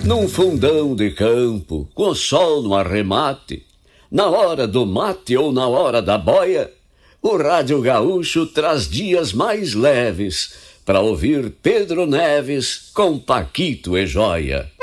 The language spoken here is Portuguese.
Num fundão de campo, com o sol no arremate, na hora do mate ou na hora da boia, o rádio gaúcho traz dias mais leves para ouvir Pedro Neves com Paquito e Joia.